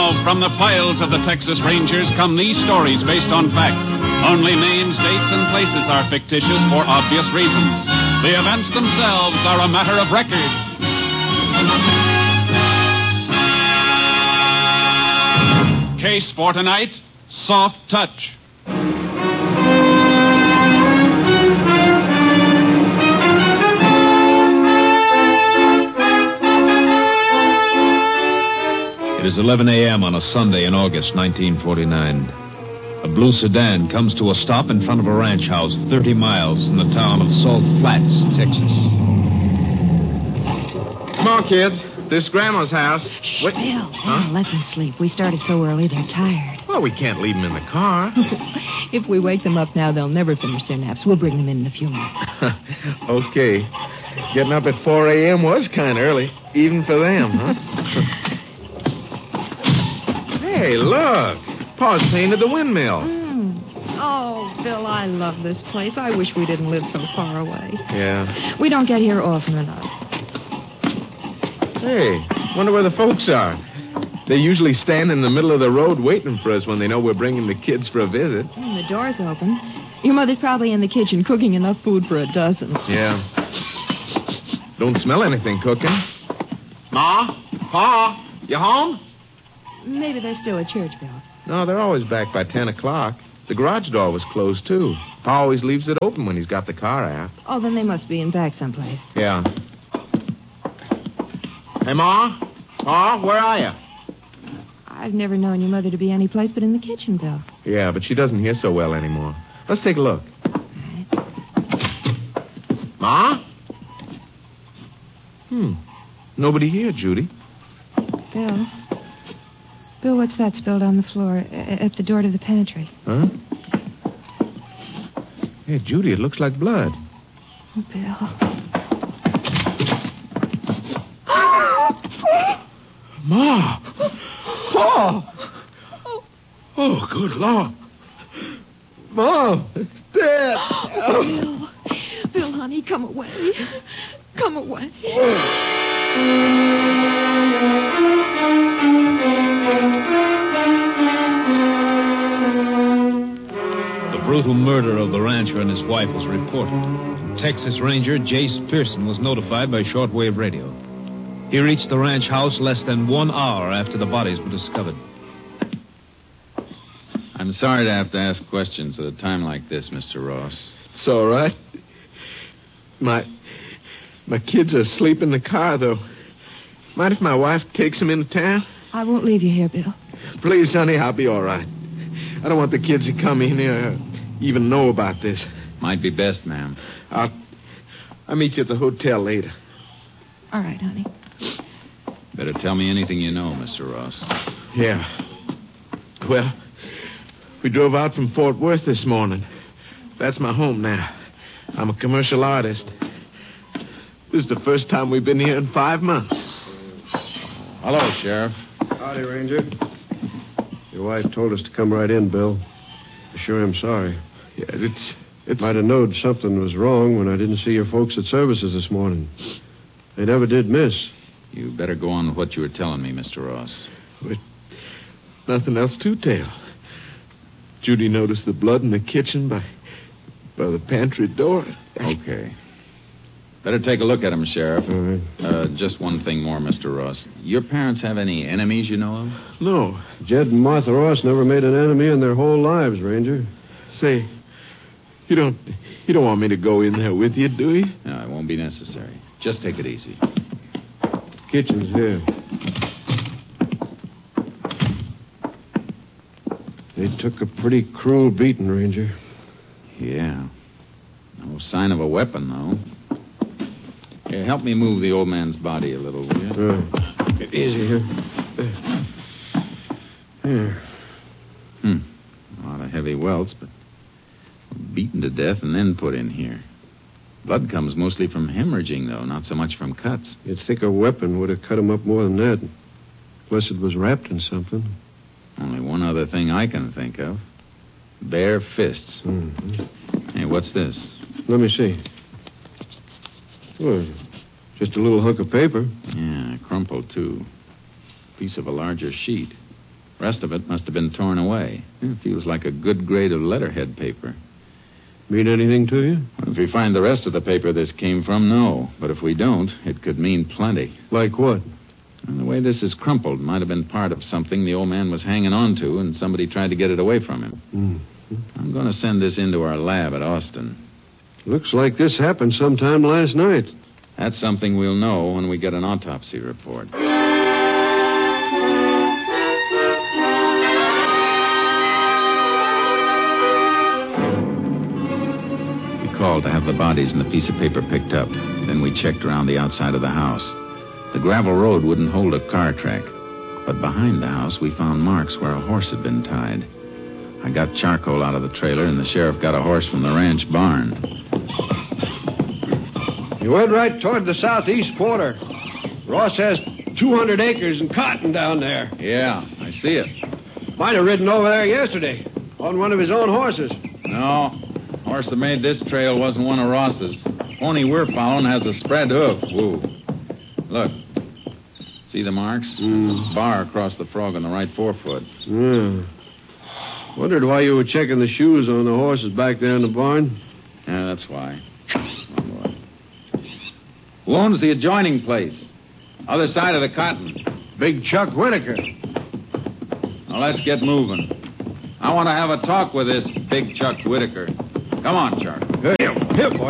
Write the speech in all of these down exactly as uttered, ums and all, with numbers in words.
Now, from the files of the Texas Rangers come these stories based on fact. Only names, dates, and places are fictitious for obvious reasons. The events themselves are a matter of record. Case for tonight, Soft Touch. It is eleven a.m. on a Sunday in August nineteen forty-nine. A blue sedan comes to a stop in front of a ranch house thirty miles from the town of Salt Flats, Texas. Come on, kids. This is Grandma's house. Shh, Wait. Bill, Huh? Bill, let them sleep. We started so early, they're tired. Well, we can't leave them in the car. If we wake them up now, they'll never finish their naps. We'll bring them in in a few minutes. Okay. Getting up at four a.m. was kind of early, even for them, huh? Hey, look. Pa's painted the windmill. Mm. Oh, Bill, I love this place. I wish we didn't live so far away. Yeah. We don't get here often enough. Hey, wonder where the folks are. They usually stand in the middle of the road waiting for us when they know we're bringing the kids for a visit. Mm, the door's open. Your mother's probably in the kitchen cooking enough food for a dozen. Yeah. Don't smell anything cooking. Ma? Pa? You home? Maybe they're still at church, Bill. No, they're always back by ten o'clock. The garage door was closed, too. Pa always leaves it open when he's got the car out. Oh, then they must be in back someplace. Yeah. Hey, Ma? Pa, where are you? I've never known your mother to be any place but in the kitchen, Bill. Yeah, but she doesn't hear so well anymore. Let's take a look. Ma? Hmm. Nobody here, Judy. Bill? Bill, what's that spilled on the floor a- at the door to the pantry? Huh? Hey, Judy, it looks like blood. Oh, Bill. Ma! Pa! Oh, good Lord. Mom, it's dead. Bill. Bill, honey, come away. Come away. The brutal murder of the rancher and his wife was reported. Texas Ranger Jace Pearson was notified by shortwave radio. He reached the ranch house less than one hour after the bodies were discovered. I'm sorry to have to ask questions at a time like this, Mister Ross. It's all right. My my kids are asleep in the car, though. Mind if my wife takes them into town? I won't leave you here, Bill. Please, honey, I'll be all right. I don't want the kids to come in here or even know about this. Might be best, ma'am. I'll, I'll meet you at the hotel later. All right, honey. Better tell me anything you know, Mister Ross. Yeah. Well, we drove out from Fort Worth this morning. That's my home now. I'm a commercial artist. This is the first time we've been here in five months. Hello, Sheriff. Howdy, Ranger. Your wife told us to come right in, Bill. I sure am sorry. Yeah, it's... it's... Might have known something was wrong when I didn't see your folks at services this morning. They never did miss. You better go on with what you were telling me, Mister Ross. With nothing else to tell. Judy noticed the blood in the kitchen by by the pantry door. Okay. Better take a look at him, Sheriff. All right. Uh, just one thing more, Mister Ross. Your parents have any enemies you know of? No. Jed and Martha Ross never made an enemy in their whole lives, Ranger. Say, you don't you don't want me to go in there with you, do you? No, it won't be necessary. Just take it easy. Kitchen's here. They took a pretty cruel beating, Ranger. Yeah. No sign of a weapon, though. Here, help me move the old man's body a little, will you? Right. Easy here. There. Here. Hmm. A lot of heavy welts, but beaten to death and then put in here. Blood comes mostly from hemorrhaging, though, not so much from cuts. You'd think a weapon would have cut him up more than that. Unless it was wrapped in something. Only one other thing I can think of. Bare fists. Mm-hmm. Hey, what's this? Let me see. Well, just a little hunk of paper. Yeah, crumpled, too. Piece of a larger sheet. Rest of it must have been torn away. It feels like a good grade of letterhead paper. Mean anything to you? Well, if we find the rest of the paper this came from, no. But if we don't, it could mean plenty. Like what? And the way this is crumpled might have been part of something the old man was hanging on to, and somebody tried to get it away from him. Mm. I'm going to send this into our lab at Austin. Looks like this happened sometime last night. That's something we'll know when we get an autopsy report. Called to have the bodies and the piece of paper picked up. Then we checked around the outside of the house. The gravel road wouldn't hold a car track. But behind the house, we found marks where a horse had been tied. I got charcoal out of the trailer, and the sheriff got a horse from the ranch barn. You went right toward the southeast quarter. Ross has two hundred acres and cotton down there. Yeah, I see it. Might have ridden over there yesterday on one of his own horses. No. Horse that made this trail wasn't one of Ross's. Pony we're following has a spread hoof. Whoa. Look. See the marks? Mm. There's a bar across the frog on the right forefoot. Yeah. Wondered why you were checking the shoes on the horses back there in the barn. Yeah, that's why. One more. Who owns the adjoining place? Other side of the cotton. Big Chuck Whitaker. Now, let's get moving. I want to have a talk with this Big Chuck Whitaker. Come on, Chuck. Here, here, boy.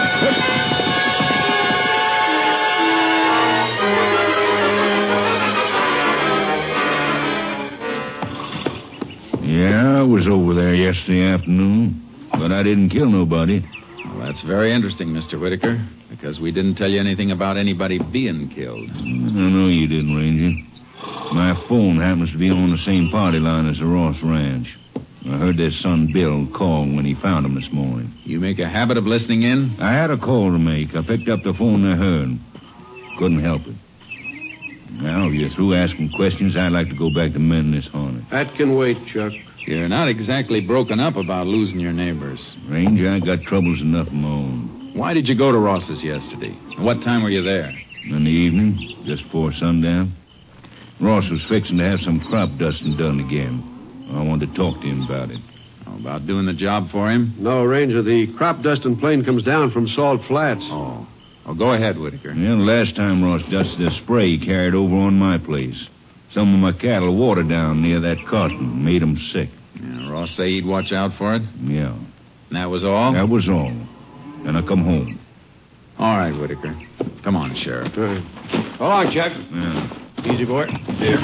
Yeah, I was over there yesterday afternoon, but I didn't kill nobody. Well, that's very interesting, Mister Whitaker, because we didn't tell you anything about anybody being killed. I know you didn't, Ranger. My phone happens to be on the same party line as the Ross Ranch. I heard their son Bill call when he found him this morning. You make a habit of listening in? I had a call to make. I picked up the phone I heard. Couldn't help it. Now, if you're through asking questions, I'd like to go back to mending this harness. That can wait, Chuck. You're not exactly broken up about losing your neighbors. Ranger, I got troubles enough of my own. Why did you go to Ross's yesterday? And what time were you there? In the evening, just before sundown. Ross was fixing to have some crop dusting done again. I wanted to talk to him about it. Oh, about doing the job for him? No, Ranger, the crop dusting plane comes down from Salt Flats. Oh. Oh, go ahead, Whitaker. Yeah, the last time Ross dusted a spray he carried over on my place. Some of my cattle watered down near that cotton, made them sick. Yeah, Ross say he'd watch out for it? Yeah. And that was all? That was all. Then I come home. All right, Whitaker. Come on, Sheriff. Right. Hold on, Chuck. Yeah. Easy, boy. Here.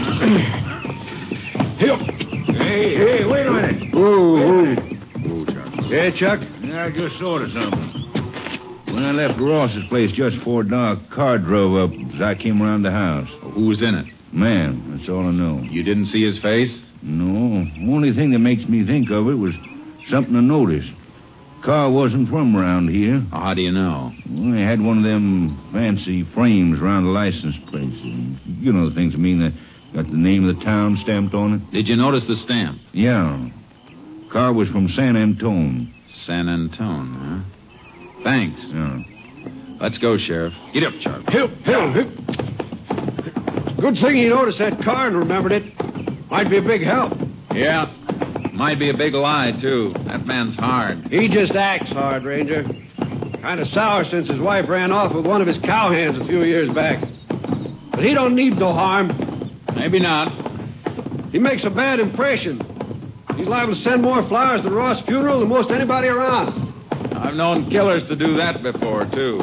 Here. Hey, hey, wait a minute. Whoa, whoa. Whoa, Chuck. Yeah, Chuck? Yeah, I just thought of something. When I left Ross's place just before dark, a car drove up as I came around the house. Oh, who was in it? Man, that's all I know. You didn't see his face? No. The only thing that makes me think of it was something I noticed. Car wasn't from around here. Oh, how do you know? Well, they had one of them fancy frames around the license plate. You know the things I mean, that got the name of the town stamped on it. Did you notice the stamp? Yeah. Car was from San Antone. San Antone, huh? Thanks. Yeah. Let's go, Sheriff. Get up, Chuck. Help, help, help. Good thing he noticed that car and remembered it. Might be a big help. Yeah. Might be a big lie, too. That man's hard. He just acts hard, Ranger. Kind of sour since his wife ran off with one of his cowhands a few years back. But he don't need no harm. Maybe not. He makes a bad impression. He's liable to send more flowers to Ross' funeral than most anybody around. I've known killers to do that before, too.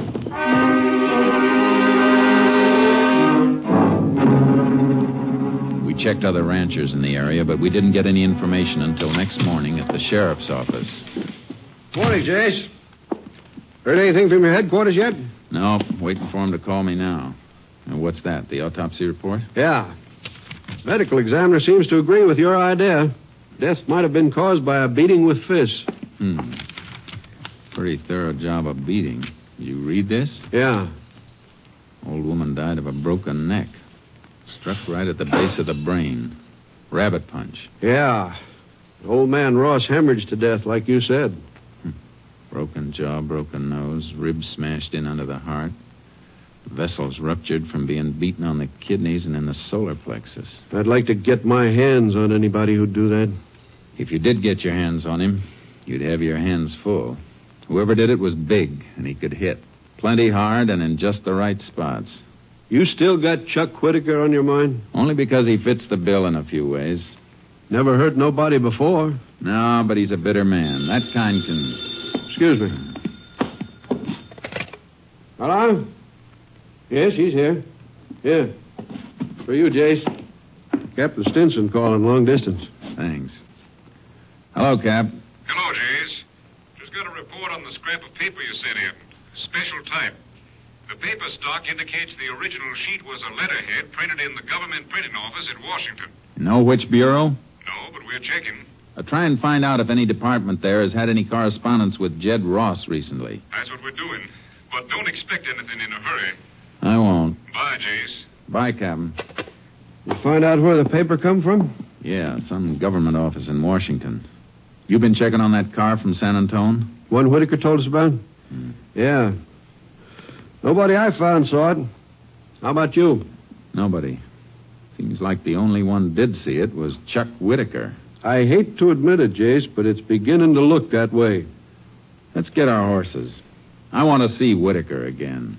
We checked other ranchers in the area, but we didn't get any information until next morning at the sheriff's office. Morning, Jace. Heard anything from your headquarters yet? No, waiting for him to call me now. And what's that, the autopsy report? Yeah. Medical examiner seems to agree with your idea. Death might have been caused by a beating with fists. Hmm. Pretty thorough job of beating. Did you read this? Yeah. Old woman died of a broken neck. Struck right at the base of the brain. Rabbit punch. Yeah. Old man Ross hemorrhaged to death, like you said. Hmm. Broken jaw, broken nose, ribs smashed in under the heart. Vessel's ruptured from being beaten on the kidneys and in the solar plexus. I'd like to get my hands on anybody who'd do that. If you did get your hands on him, you'd have your hands full. Whoever did it was big, and he could hit. Plenty hard and in just the right spots. You still got Chuck Whitaker on your mind? Only because he fits the bill in a few ways. Never hurt nobody before. No, but he's a bitter man. That kind can... Excuse me. Hello? Yes, he's here. Here. For you, Jace. Captain Stinson calling long distance. Thanks. Hello, Cap. Hello, Jace. Just got a report on the scrap of paper you sent in. Special type. The paper stock indicates the original sheet was a letterhead printed in the government printing office at Washington. Know which bureau? No, but we're checking. Uh, try and find out if any department there has had any correspondence with Jed Ross recently. That's what we're doing. But don't expect anything in a hurry. I won't. Bye, Jace. Bye, Captain. You find out where the paper come from? Yeah, some government office in Washington. You been checking on that car from San Antone? One Whitaker told us about? Hmm. Yeah. Nobody I found saw it. How about you? Nobody. Seems like the only one did see it was Chuck Whitaker. I hate to admit it, Jace, but it's beginning to look that way. Let's get our horses. I want to see Whitaker again.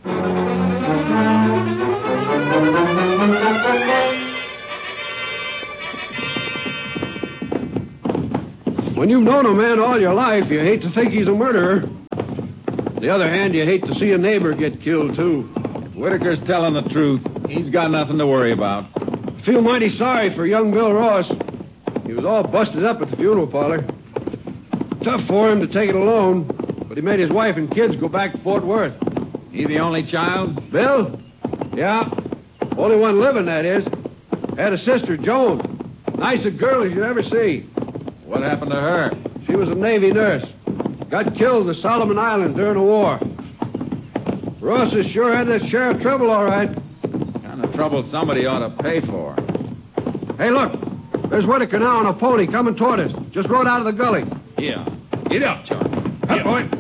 When you've known a man all your life, you hate to think he's a murderer. On the other hand, you hate to see a neighbor get killed, too. If Whitaker's telling the truth, he's got nothing to worry about. I feel mighty sorry for young Bill Ross. He was all busted up at the funeral parlor. Tough for him to take it alone, but he made his wife and kids go back to Fort Worth. He the only child? Bill? Yeah. Only one living, that is. Had a sister, Joan. Nice a girl as you'd ever see. What happened to her? She was a Navy nurse. Got killed at the Solomon Islands during the war. Ross has sure had that sheriff trouble, all right. Kind of trouble somebody ought to pay for. Hey, look. There's Whitaker now on a pony coming toward us. Just rode out of the gully. Yeah. Get up, Charlie. Up, boy.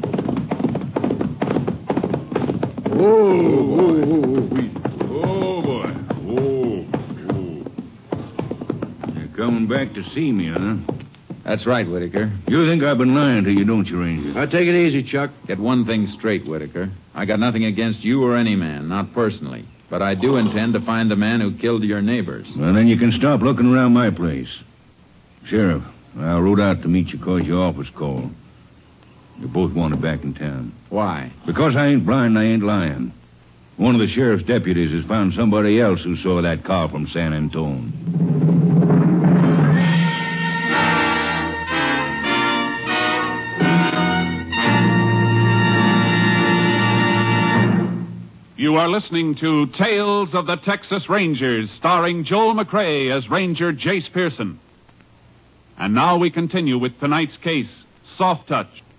Oh, oh, oh, Oh, boy. Oh, oh. You're coming back to see me, huh? That's right, Whitaker. You think I've been lying to you, don't you, Ranger? Now, take it easy, Chuck. Get one thing straight, Whitaker. I got nothing against you or any man, not personally. But I do intend to find the man who killed your neighbors. Well, then you can stop looking around my place. Sheriff, I rode out to meet you because your office called. You both wanted back in town. Why? Because I ain't blind and I ain't lying. One of the sheriff's deputies has found somebody else who saw that car from San Antone. You are listening to Tales of the Texas Rangers, starring Joel McCrea as Ranger Jace Pearson. And now we continue with tonight's case, Soft Touch.